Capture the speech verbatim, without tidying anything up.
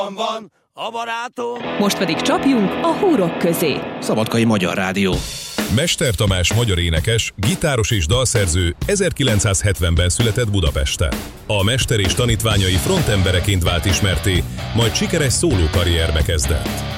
van a barátom. Most pedig csapjunk a húrok közé. Szabadkai Magyar Rádió. Mester Tamás magyar énekes, gitáros és dalszerző ezerkilencszázhetvenben született Budapesten. A mester és tanítványai frontembereként vált ismertté, majd sikeres szólókarrierbe kezdett.